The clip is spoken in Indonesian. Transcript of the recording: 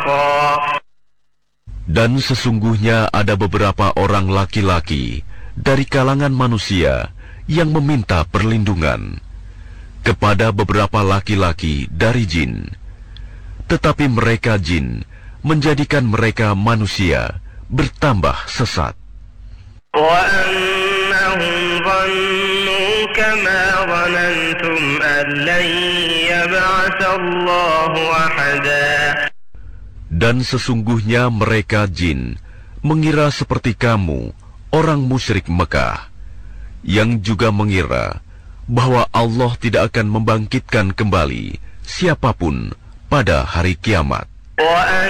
Dan sesungguhnya ada beberapa orang laki-laki dari kalangan manusia yang meminta perlindungan kepada beberapa laki-laki dari jin. Tetapi mereka jin menjadikan mereka manusia bertambah sesat. Dan sesungguhnya mereka jin mengira seperti kamu, orang musyrik Mekah, yang juga mengira bahwa Allah tidak akan membangkitkan kembali siapapun pada hari kiamat.